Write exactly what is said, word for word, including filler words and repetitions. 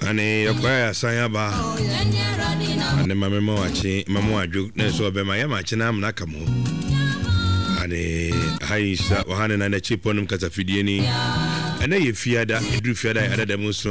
ane yokwaya sanya ba ane mame mo achi mamo adwo na so be ma ya ma chi na amna kamo ane haisa wahane na na chipo num kasa fidie ni ene ye fiada edru fiada ya da demonstration